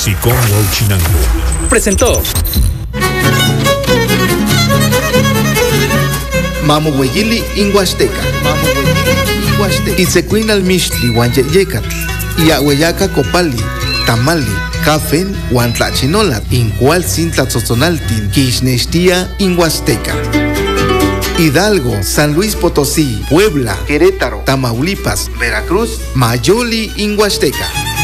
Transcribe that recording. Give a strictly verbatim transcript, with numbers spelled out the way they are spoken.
Musicón Huauchinango presentó Mamo Hueyili Inhuasteca. Mamo Hueyili Inhuasteca. Itzecuin al Mixtli Huanyeyecat. Y Ahueyaca Copali, Tamali, Cafen, Huantlachinolat, Incual Sintlatzozonaltin, Quixnestia Inhuasteca. Hidalgo, San Luis Potosí, Puebla, Querétaro, Tamaulipas, Veracruz, Mayoli Inhuasteca.